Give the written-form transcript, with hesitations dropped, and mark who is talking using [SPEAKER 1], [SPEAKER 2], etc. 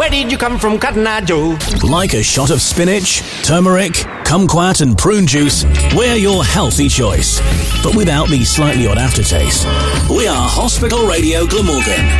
[SPEAKER 1] Where did you come from, Cotton Eye Joe?
[SPEAKER 2] Like a shot of spinach, turmeric, kumquat and prune juice, we're your healthy choice. But without the slightly odd aftertaste. We are Hospital Radio Glamorgan.